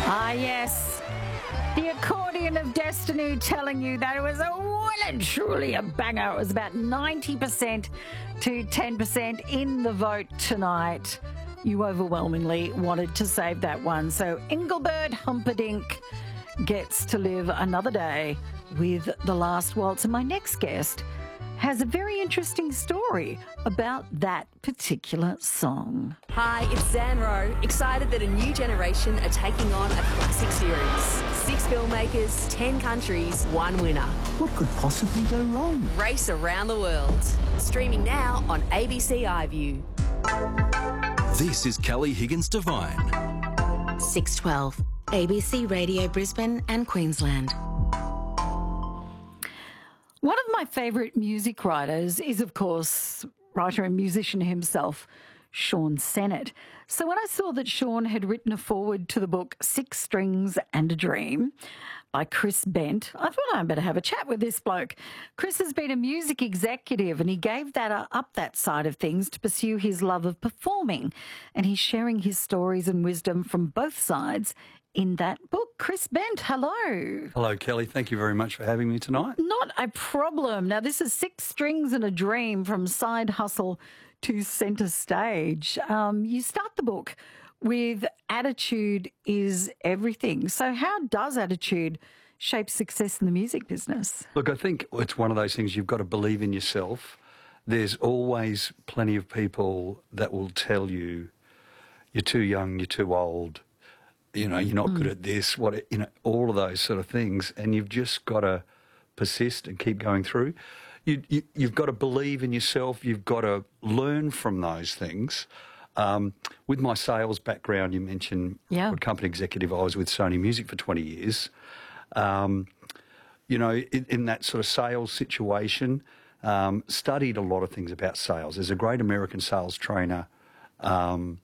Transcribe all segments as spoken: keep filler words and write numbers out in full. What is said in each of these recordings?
Ah, yes. The accordion of destiny telling you that it was a well and truly a banger. It was about ninety percent to ten percent in the vote tonight. You overwhelmingly wanted to save that one. So Engelbert Humperdinck gets to live another day with The Last Waltz. And my next guest has a very interesting story about that particular song. Hi, it's Zan Rowe, excited that a new generation are taking on a classic series. Six filmmakers, ten countries, one winner. What could possibly go wrong? Race around the world. Streaming now on A B C iView. This is Kelly Higgins Devine. six twelve, A B C Radio Brisbane and Queensland. One of my favourite music writers is, of course, writer and musician himself, Sean Sennett. So when I saw that Sean had written a foreword to the book Six Strings and a Dream by Chris Bent, I thought I'd better have a chat with this bloke. Chris has been a music executive and he gave that uh, up that side of things to pursue his love of performing. And he's sharing his stories and wisdom from both sides in that book. Chris Bent, hello. Hello, Kelly. Thank you very much for having me tonight. Not a problem. Now, this is Six Strings and a Dream, from side hustle to centre stage. Um, you start the book with attitude is everything. So how does attitude shape success in the music business? Look, I think it's one of those things you've got to believe in yourself. There's always plenty of people that will tell you you're too young, you're too old, you know, you're not mm. good at this, what, you know, all of those sort of things. And you've just got to persist and keep going through. You, you, you've got to believe in yourself. You've got to learn from those things. Um, with my sales background, you mentioned yeah. what company executive I was with Sony Music for twenty years. Um, you know, in, in that sort of sales situation, um, studied a lot of things about sales. There's a great American sales trainer, um,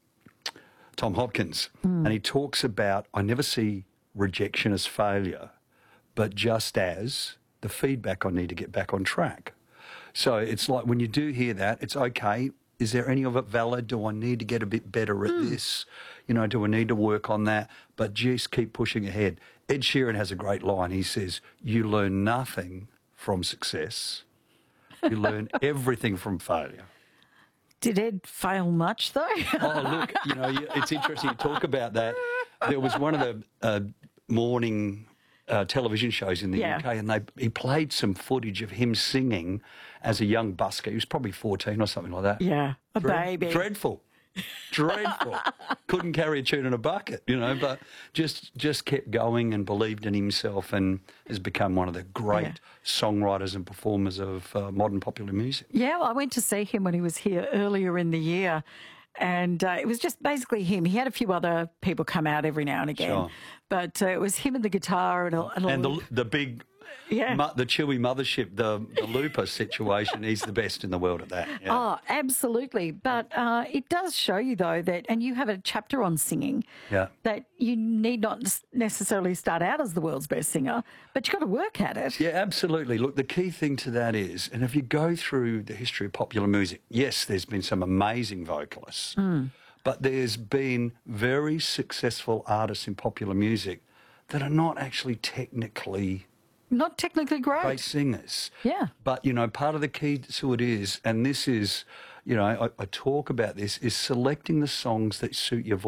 Tom Hopkins, mm. and he talks about, I never see rejection as failure, but just as the feedback I need to get back on track. So it's like when you do hear that, it's okay. Is there any of it valid? Do I need to get a bit better at mm. this? You know, do I need to work on that? But just keep pushing ahead. Ed Sheeran has a great line. He says, you learn nothing from success. You learn everything from failure. Did Ed fail much, though? Oh, look, you know, it's interesting you talk about that. There was one of the uh, morning uh, television shows in the yeah. U K, and they he played some footage of him singing as a young busker. He was probably fourteen or something like that. Yeah, a Dread, baby. Dreadful. Dreadful. Couldn't carry a tune in a bucket, you know, but just just kept going and believed in himself and has become one of the great yeah. songwriters and performers of uh, modern popular music. Yeah, well, I went to see him when he was here earlier in the year, and uh, it was just basically him. He had a few other people come out every now and again, sure. but uh, it was him and the guitar and a, and, a and the, the big... Yeah. Mu- the Chewy mothership, the, the Looper situation, he's the best in the world at that. Yeah. Oh, absolutely. But uh, it does show you, though, that, and you have a chapter on singing, yeah. that you need not necessarily start out as the world's best singer, but you've got to work at it. Yeah, absolutely. Look, the key thing to that is, and if you go through the history of popular music, yes, there's been some amazing vocalists, mm. but there's been very successful artists in popular music that are not actually technically... Not technically great. Great singers. Yeah. But, you know, part of the key to it is, and this is, you know, I, I talk about this, is selecting the songs that suit your voice.